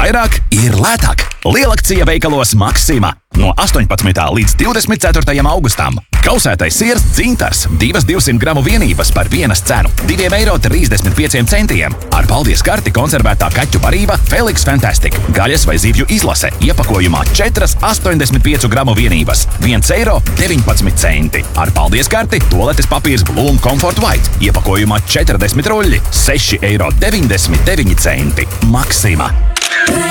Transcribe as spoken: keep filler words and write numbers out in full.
vairāk ir lētāk. Lielakcija veikalos Maxima. No astoņpadsmitā līdz divdesmit ceturtajam augustam. Kausētais siers dzintars, divas divsimt gramu vienības par vienas cenu – divi eiro trīsdesmit pieci centiem. Ar paldies karti konservētā kaķu barība Felix Fantastic. Gaļas vai zivju izlase iepakojumā četras astoņdesmit piecu gramu vienības – viens eiro deviņpadsmit centi. Ar paldies karti toaletes papīrs Bloom Comfort White iepakojumā četrdesmit ruļļi – seši eiro deviņdesmit deviņi centi. Maxima.